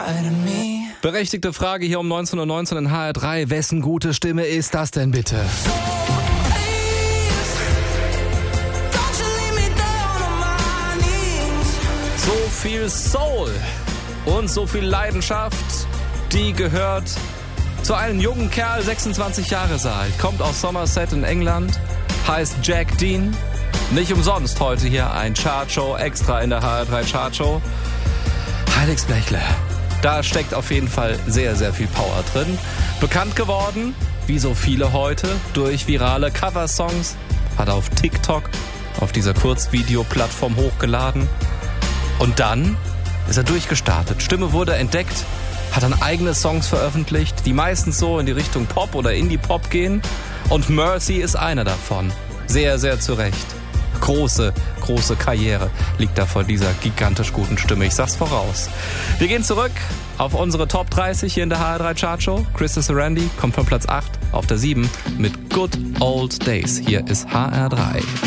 Berechtigte Frage hier um 19:19 Uhr in HR3. Wessen gute Stimme ist das denn bitte? So viel Soul und so viel Leidenschaft, die gehört zu einem jungen Kerl, 26 Jahre alt, kommt aus Somerset in England, heißt Jack Dean. Nicht umsonst heute hier ein Chartshow extra in der HR3 Chartshow. Heiligsblechle. Da steckt auf jeden Fall sehr, sehr viel Power drin. Bekannt geworden, wie so viele heute, durch virale Coversongs. Hat auf TikTok, auf dieser Kurzvideo-Plattform hochgeladen. Und dann ist er durchgestartet. Stimme wurde entdeckt, hat dann eigene Songs veröffentlicht, die meistens so in die Richtung Pop oder Indie-Pop gehen. Und Mercy ist einer davon. Sehr, sehr zu Recht. Große Karriere liegt da vor dieser gigantisch guten Stimme. Ich sag's voraus. Wir gehen zurück auf unsere Top 30 hier in der HR3 Chartshow. Krista Sarandon kommt von Platz 8 auf der 7 mit Good Old Days. Hier ist HR3.